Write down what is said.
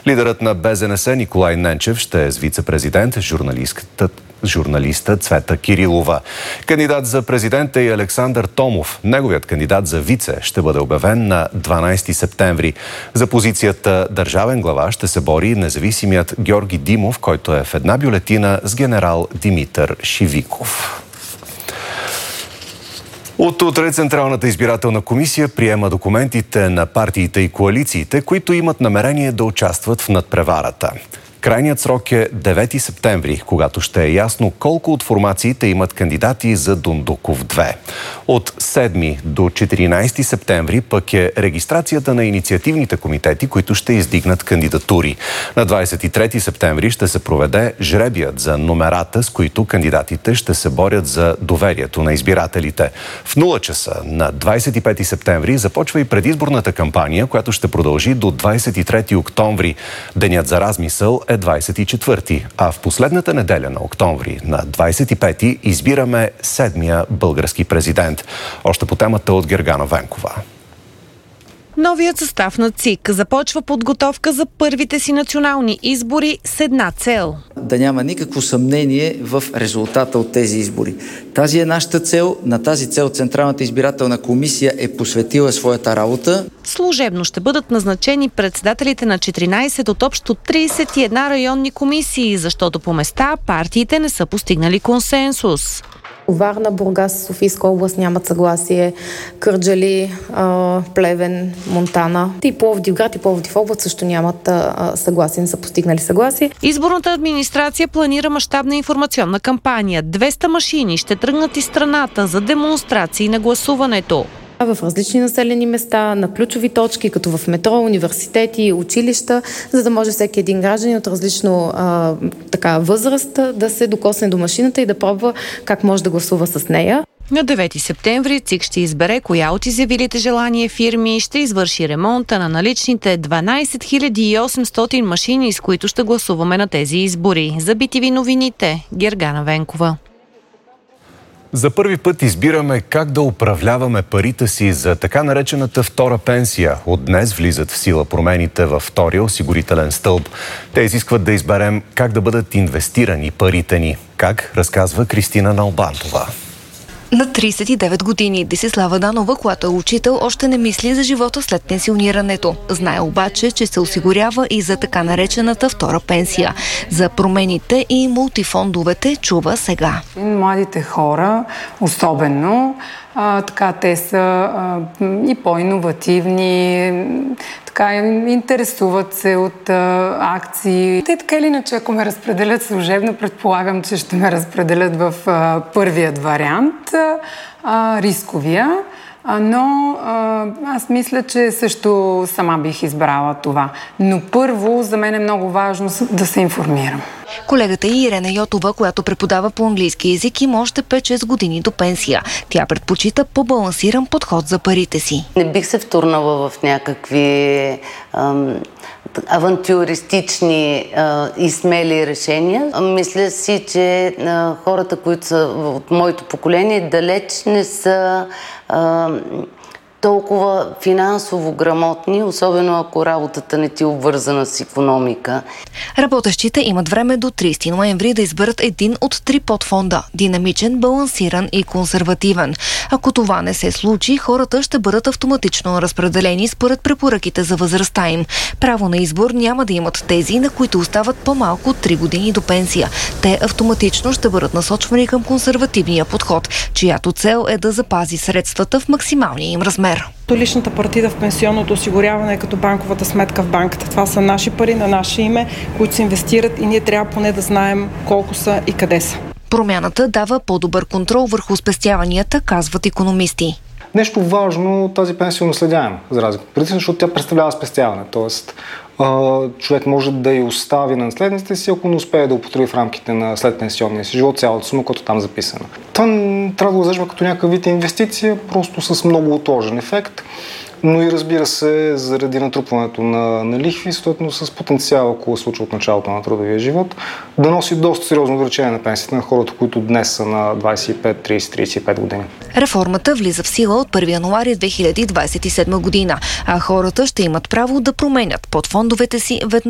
Лидерът на БЗНС Николай Ненчев ще е с вице-президент журналиста Цвета Кирилова. Кандидат за президент е и Александър Томов. Неговият кандидат за вице ще бъде обявен на 12 септември. За позицията държавен глава ще се бори независимият Георги Димов, който е в една бюлетина с генерал Димитър Шивиков. От утре Централната избирателна комисия приема документите на партиите и коалициите, които имат намерение да участват в надпреварата. Крайният срок е 9 септември, когато ще е ясно колко от формациите имат кандидати за Дондуков 2. От 7 до 14 септември пък е регистрацията на инициативните комитети, които ще издигнат кандидатури. На 23 септември ще се проведе жребият за номерата, с които кандидатите ще се борят за доверието на избирателите. В 0 часа на 25 септември започва и предизборната кампания, която ще продължи до 23 октомври. Денят за размисъл е 24, а в последната неделя на октомври, на 25, избираме 7-я български президент. Още по темата от Гергана Венкова. Новият състав на ЦИК започва подготовка за първите си национални избори с една цел. Да няма никакво съмнение в резултата от тези избори. Тази е нашата цел. На тази цел Централната избирателна комисия е посветила своята работа. Служебно ще бъдат назначени председателите на 14 от общо 31 районни комисии, защото по места партиите не са постигнали консенсус. Варна, Бургас, Софийска област нямат съгласие, Кърджали, Плевен, Монтана и Пловдивград и Пловдив област също нямат съгласие, не са постигнали съгласие. Изборната администрация планира мащабна информационна кампания. 200 машини ще тръгнат из страната за демонстрации на гласуването. В различни населени места, на ключови точки, като в метро, университети, училища, за да може всеки един гражданин от различно възраст да се докосне до машината и да пробва как може да гласува с нея. На 9 септември ЦИК ще избере коя от изявилите желание фирми ще извърши ремонта на наличните 12 800 машини, с които ще гласуваме на тези избори. За BTV новините, Гергана Венкова. За първи път избираме как да управляваме парите си за така наречената втора пенсия. От днес влизат в сила промените във втория осигурителен стълб. Те изискват да изберем как да бъдат инвестирани парите ни. Как, разказва Кристина Налбантова. На 39 години Десислава Данова, която е учител, още не мисли за живота след пенсионирането. Знае обаче, че се осигурява и за така наречената втора пенсия. За промените и мултифондовете чува сега. Младите хора, особено, те са и по-иновативни, интересуват се от акции. Те така или иначе, ако ме разпределят служебно, предполагам, че ще ме разпределят в първият вариант, рисковия. Но аз мисля, че също сама бих избрала това. Но първо, за мен е много важно да се информирам. Колегата Ирена Йотова, която преподава по английски език, има още 5-6 години до пенсия. Тя предпочита по-балансиран подход за парите си. Не бих се втурнала в някакви авантюристични и смели решения. Мисля си, че хората, които са от моето поколение, далеч не са толкова финансово грамотни, особено ако работата не ти е обвързана с икономика. Работещите имат време до 30 ноември да изберат един от 3 подфонда – динамичен, балансиран и консервативен. Ако това не се случи, хората ще бъдат автоматично разпределени според препоръките за възрастта им. Право на избор няма да имат тези, на които остават по-малко от 3 години до пенсия. Те автоматично ще бъдат насочвани към консервативния подход, чиято цел е да запази средствата в максималния им размер. Личната партида в пенсионното осигуряване е като банковата сметка в банката. Това са наши пари на наше име, които се инвестират и ние трябва поне да знаем колко са и къде са. Промяната дава по-добър контрол върху спестяванията, казват икономисти. Нещо важно, тази пенсия наследяема, за разлика. Защото тя представлява спестяване. Тоест, човек може да я остави на наследниците си, ако не успее да употреби в рамките на следпенсионния си живот цялата сума, която там е записана. Това трябва да го взежме като някакъв вид инвестиция, просто с много отложен ефект, но и разбира се, заради натрупването на лихви, съответно с потенциал, ако се случва от началото на трудовия живот, да носи доста сериозно увеличение на пенсията на хората, които днес са на 25, 30, 35 години. Реформата влиза в сила от 1 януари 2027 година, а хората ще имат право да променят подфондовете си веднъж